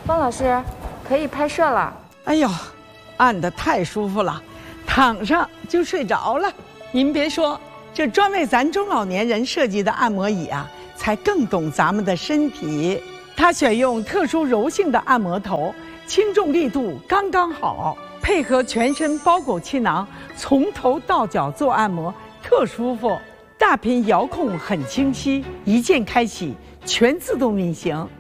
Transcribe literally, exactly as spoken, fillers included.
方老师，可以拍摄了。 哎呦，按得太舒服了，躺上就睡着了。您别说，这专为咱中老年人设计的按摩椅啊，才更懂咱们的身体。它选用特殊柔性的按摩头，轻重力度刚刚好，配合全身包裹气囊，从头到脚做按摩，特舒服。大屏遥控很清晰，一键开启，全自动运行。